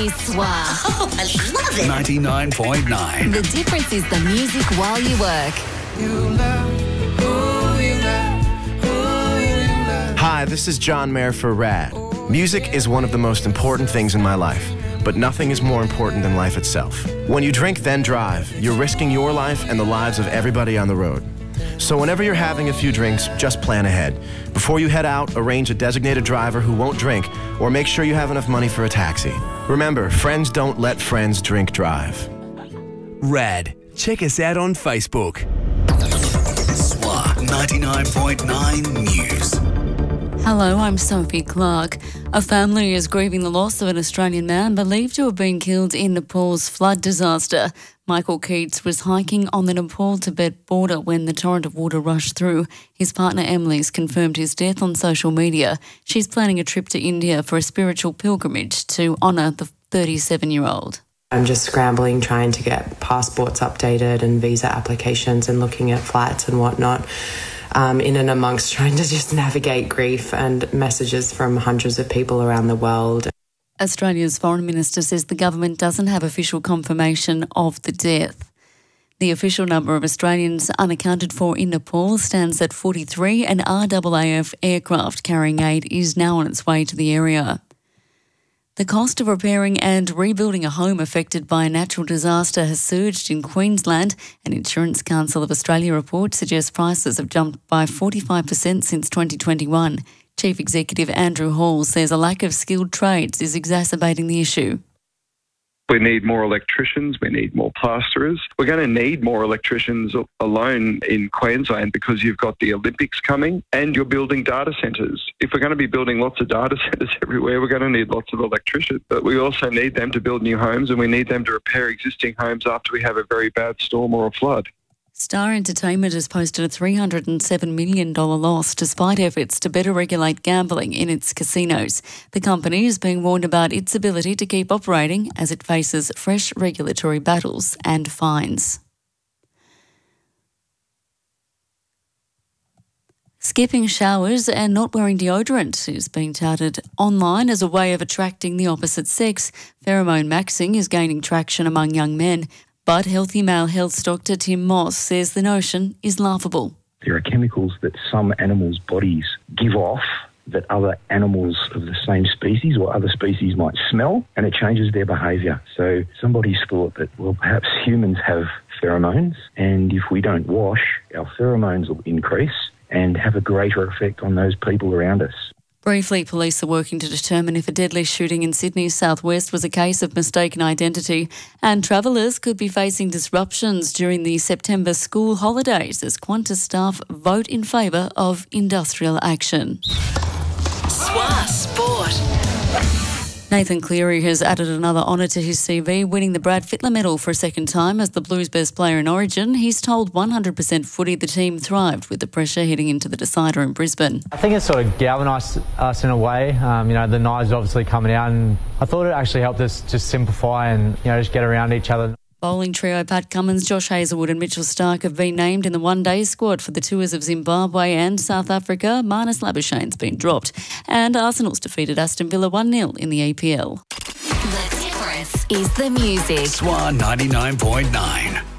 is SWA. Oh, I love it. 99.9. The difference is the music while you work. Hi, this is John Mayer for RAD. Music is one of the most important things in my life, but nothing is more important than life itself. When you drink then drive, you're risking your life and the lives of everybody on the road. So whenever you're having a few drinks, just plan ahead. Before you head out, arrange a designated driver who won't drink, or make sure you have enough money for a taxi. Remember, friends don't let friends drink drive. RAD. Check us out on Facebook. SWA 99.9 News. Hello, I'm Sophie Clark. A family is grieving the loss of an Australian man believed to have been killed in Nepal's flood disaster. Michael Keats was hiking on the Nepal-Tibet border when the torrent of water rushed through. His partner Emily's confirmed his death on social media. She's planning a trip to India for a spiritual pilgrimage to honour the 37-year-old. I'm just scrambling, trying to get passports updated and visa applications and looking at flights and whatnot. In and amongst trying to just navigate grief and messages from hundreds of people around the world. Australia's Foreign Minister says the government doesn't have official confirmation of the death. The official number of Australians unaccounted for in Nepal stands at 43, and RAAF aircraft carrying aid is now on its way to the area. The cost of repairing and rebuilding a home affected by a natural disaster has surged in Queensland. An Insurance Council of Australia report suggests prices have jumped by 45% since 2021. Chief Executive Andrew Hall says a lack of skilled trades is exacerbating the issue. We need more electricians, we need more plasterers. We're going to need more electricians alone in Queensland because you've got the Olympics coming and you're building data centres. If we're going to be building lots of data centres everywhere, we're going to need lots of electricians. But we also need them to build new homes, and we need them to repair existing homes after we have a very bad storm or a flood. Star Entertainment has posted a $307 million loss despite efforts to better regulate gambling in its casinos. The company is being warned about its ability to keep operating as it faces fresh regulatory battles and fines. Skipping showers and not wearing deodorant is being touted online as a way of attracting the opposite sex. Pheromone maxing is gaining traction among young men. But Healthy Male Health Doctor Tim Moss says the notion is laughable. There are chemicals that some animals' bodies give off that other animals of the same species or other species might smell, and it changes their behaviour. So somebody's thought that, well, perhaps humans have pheromones, and if we don't wash, our pheromones will increase and have a greater effect on those people around us. Briefly, police are working to determine if a deadly shooting in Sydney's southwest was a case of mistaken identity, and travellers could be facing disruptions during the September school holidays as Qantas staff vote in favour of industrial action. SWA Sport. Nathan Cleary has added another honour to his CV, winning the Brad Fittler Medal for a second time as the Blues' best player in Origin. He's told 100% Footy the team thrived with the pressure heading into the decider in Brisbane. I think it sort of galvanised us in a way. The knives obviously coming out, and I thought it actually helped us just simplify and, just get around each other. Bowling trio Pat Cummins, Josh Hazlewood and Mitchell Stark have been named in the one-day squad for the tours of Zimbabwe and South Africa. Marnus Labuschagne's been dropped. And Arsenal's defeated Aston Villa 1-0 in the APL. The difference is the music. SWA 99.9.